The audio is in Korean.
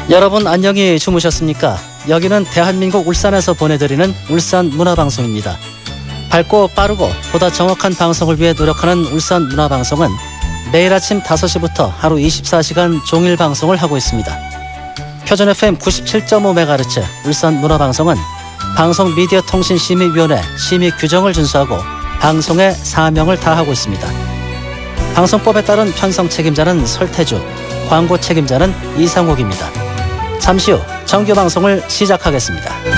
여러분 안녕히 주무셨습니까? 여기는 대한민국 울산에서 보내드리는 울산문화방송입니다. 밝고 빠르고 보다 정확한 방송을 위해 노력하는 울산문화방송은 매일 아침 5시부터 하루 24시간 종일 방송을 하고 있습니다. 표준 FM 97.5MHz 울산문화방송은 방송미디어통신심의위원회 심의 규정을 준수하고 방송의 사명을 다하고 있습니다. 방송법에 따른 편성 책임자는 설태주, 광고 책임자는 이상욱입니다. 잠시 후 정규 방송을 시작하겠습니다.